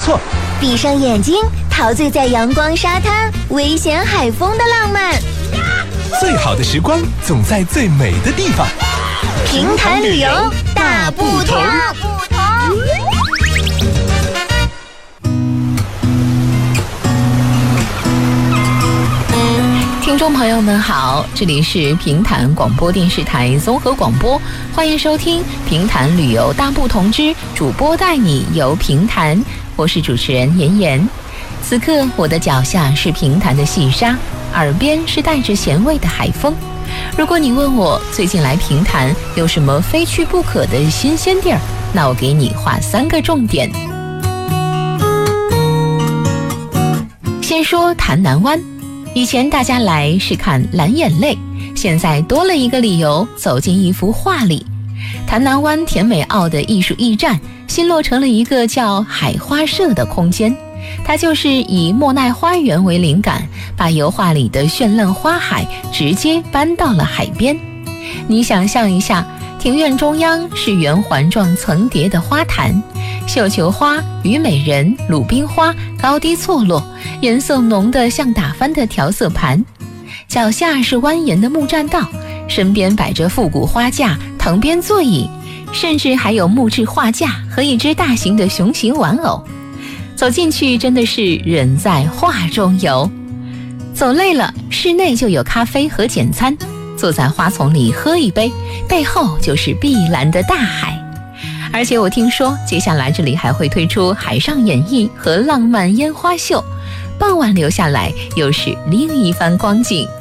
错。 闭上眼睛，陶醉在阳光沙滩、危险海风的浪漫。 最好的时光总在最美的地方。 平潭旅游大不同。 听众朋友们好，这里是平潭广播电视台综合广播，欢迎收听平潭旅游大不同之主播带你游平潭，我是主持人妍妍。此刻我的脚下是平潭的细沙，耳边是带着咸味的海风。如果你问我最近来平潭有什么非去不可的新鲜地儿，那我给你画3个重点。先说潭南湾，以前大家来是看蓝眼泪，现在多了一个理由，走进一幅画里。潭南湾甜美澳的艺术驿站新落成了一个叫海花社的空间，它就是以莫奈花园为灵感，把油画里的绚烂花海直接搬到了海边。你想象一下，庭院中央是圆环状层叠的花坛，绣球花、虞美人、鲁冰花高低错落，颜色浓得像打翻的调色盘。脚下是蜿蜒的木栈道，身边摆着复古花架、藤编座椅，甚至还有木质画架和一只大型的熊形玩偶。走进去真的是人在画中游。走累了，室内就有咖啡和简餐，坐在花丛里喝一杯，背后就是碧蓝的大海。而且我听说接下来这里还会推出海上演艺和浪漫烟花秀，傍晚留下来又是另一番光景。